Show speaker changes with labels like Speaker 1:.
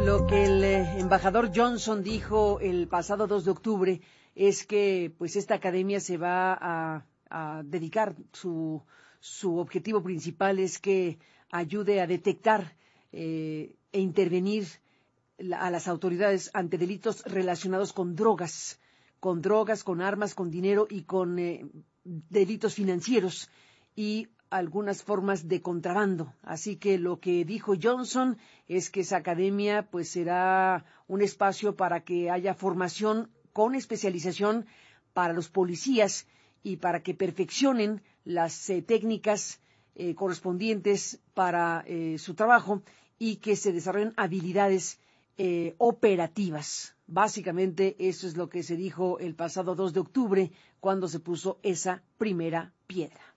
Speaker 1: Lo que el embajador Johnson dijo el pasado 2 de octubre es que pues esta academia se va a dedicar, su objetivo principal es que ayude a detectar e intervenir a las autoridades ante delitos relacionados con drogas, con armas, con dinero y con delitos financieros y algunas formas de contrabando. Así que lo que dijo Johnson es que esa academia pues será un espacio para que haya formación con especialización para los policías y para que perfeccionen las técnicas correspondientes para su trabajo y que se desarrollen habilidades operativas. Básicamente eso es lo que se dijo el pasado 2 de octubre cuando se puso esa primera piedra.